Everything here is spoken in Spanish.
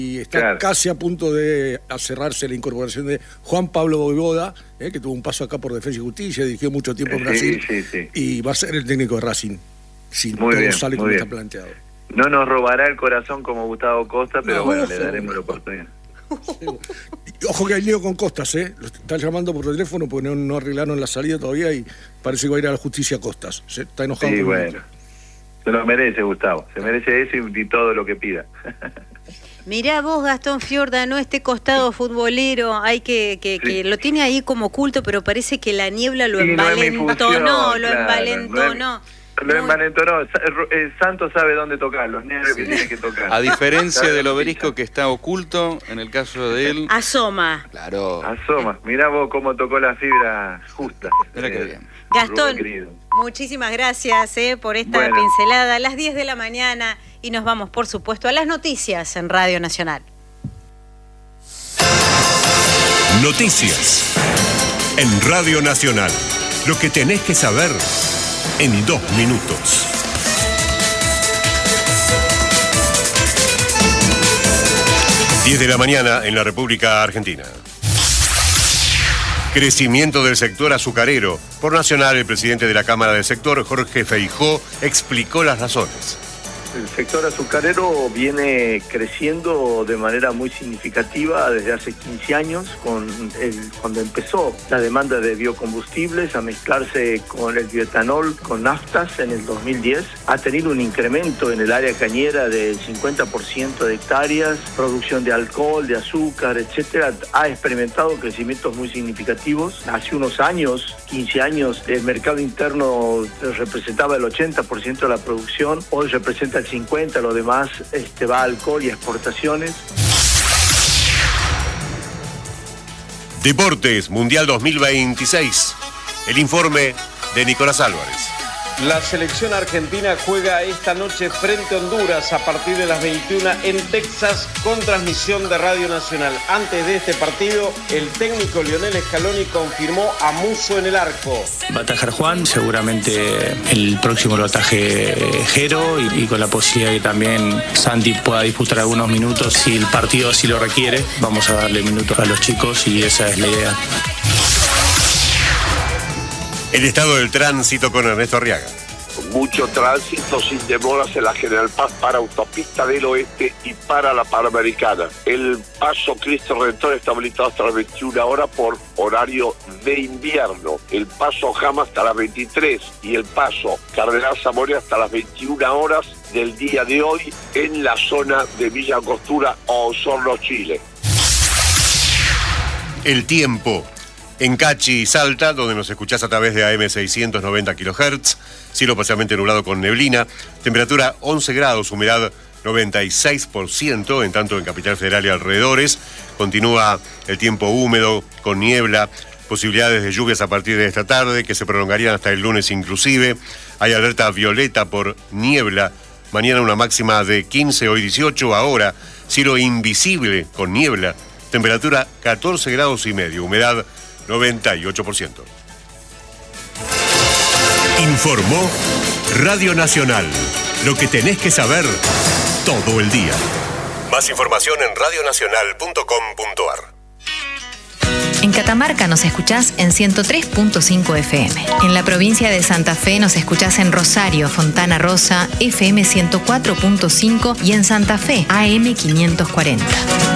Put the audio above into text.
y está casi a punto de cerrarse la incorporación de Juan Pablo Vojvoda, que tuvo un paso acá por Defensa y Justicia, dirigió mucho tiempo en Brasil, y va a ser el técnico de Racing, si todo sale como está planteado. No nos robará el corazón como Gustavo Costa, pero bueno, le daremos la oportunidad. Ojo que hay lío con Costas, Lo están llamando por teléfono porque no arreglaron la salida todavía y parece que va a ir a la justicia Costas. Se está enojado. Sí, bueno. Se lo merece, Gustavo. Se merece eso y todo lo que pida. Mirá vos, Gastón Fiordano, este costado futbolero, hay que lo tiene ahí como oculto, pero parece que la niebla lo envalentonó, Lo envalentonó. Santos sabe dónde tocar, los nervios que tiene que tocar. A diferencia del obelisco que está oculto, en el caso de él... Asoma. Claro. Asoma. Mirá vos cómo tocó la fibra justa. Mirá qué bien. Gastón, muchísimas gracias por esta pincelada a las 10 de la mañana y nos vamos, por supuesto, a las noticias en Radio Nacional. Noticias en Radio Nacional. Lo que tenés que saber en 2 minutos. Diez de la mañana en la República Argentina. Crecimiento del sector azucarero. Por Nacional, el presidente de la Cámara del Sector, Jorge Feijó, explicó las razones. El sector azucarero viene creciendo de manera muy significativa desde hace 15 años, cuando empezó la demanda de biocombustibles a mezclarse con el bioetanol, con naftas en el 2010. Ha tenido un incremento en el área cañera del 50% de hectáreas, producción de alcohol, de azúcar, etcétera. Ha experimentado crecimientos muy significativos. Hace unos años, 15 años, el mercado interno representaba el 80% de la producción, hoy representa el 50%, lo demás va a alcohol y exportaciones. Deportes, Mundial 2026. El informe de Nicolás Álvarez. La selección argentina juega esta noche frente a Honduras a partir de las 21 en Texas con transmisión de Radio Nacional. Antes de este partido, el técnico Lionel Scaloni confirmó a Musso en el arco. Va a atajar Juan, seguramente el próximo lo ataje Jero y con la posibilidad de que también Santi pueda disputar algunos minutos. Si el partido así lo requiere, vamos a darle minutos a los chicos y esa es la idea. El estado del tránsito con Ernesto Arriaga. Mucho tránsito sin demoras en la General Paz para Autopista del Oeste y para la Panamericana. El paso Cristo Redentor está habilitado hasta las 21 horas por horario de invierno. El paso Jama hasta las 23 y el paso Cardenal Zamora hasta las 21 horas del día de hoy en la zona de Villa Angostura o Osorno, Chile. El tiempo. En Cachi y Salta, donde nos escuchás a través de AM 690 kHz, cielo parcialmente nublado con neblina, temperatura 11 grados, humedad 96%, en tanto en Capital Federal y alrededores, continúa el tiempo húmedo, con niebla, posibilidades de lluvias a partir de esta tarde, que se prolongarían hasta el lunes inclusive, hay alerta violeta por niebla, mañana una máxima de 15, hoy 18, ahora cielo invisible con niebla, temperatura 14 grados y medio, humedad 98%. Informó Radio Nacional. Lo que tenés que saber todo el día. Más información en radionacional.com.ar. En Catamarca nos escuchás en 103.5 FM. En la provincia de Santa Fe nos escuchás en Rosario, Fontana Rosa, FM 104.5 y en Santa Fe, AM 540.